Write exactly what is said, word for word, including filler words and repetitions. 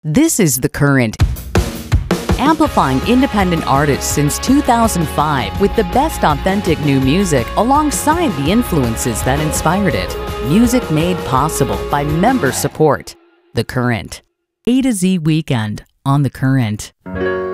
This is The Current, amplifying independent artists since two thousand five with the best authentic new music alongside the influences that inspired it. Music made possible by member support. The Current. A to Z Weekend on The Current.